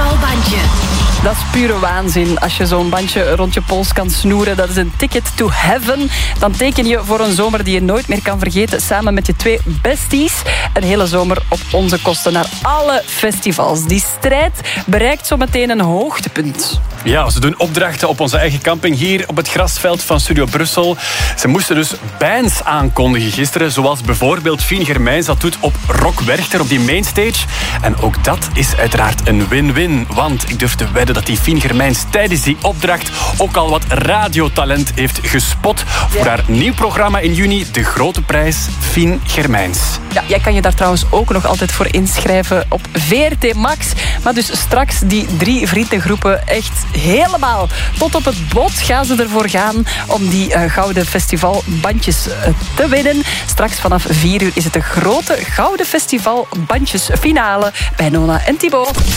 festivalbandje. Dat is pure waanzin. Als je zo'n bandje rond je pols kan snoeren, dat is een ticket to heaven. Dan teken je voor een zomer die je nooit meer kan vergeten, samen met je 2 besties. Een hele zomer op onze kosten naar alle festivals. Die strijd bereikt zo meteen een hoogtepunt. Ja, ze doen opdrachten op onze eigen camping hier op het grasveld van Studio Brussel. Ze moesten dus bands aankondigen gisteren, zoals bijvoorbeeld Fien Germijns dat doet op Rock Werchter op die mainstage. En ook dat is uiteraard een win-win, want ik durf te wedden dat die Fien Germijns tijdens die opdracht ook al wat radiotalent heeft gespot voor haar nieuw programma in juni, De Grote Prijs Fien Germijns. Ja, jij kan je daar trouwens ook nog altijd voor inschrijven op VRT Max. Maar dus straks die 3 vriendengroepen echt helemaal tot op het bot gaan ze ervoor gaan om die gouden festivalbandjes te winnen. Straks vanaf 4 uur is het de grote gouden festivalbandjesfinale bij Nona en Thibaut.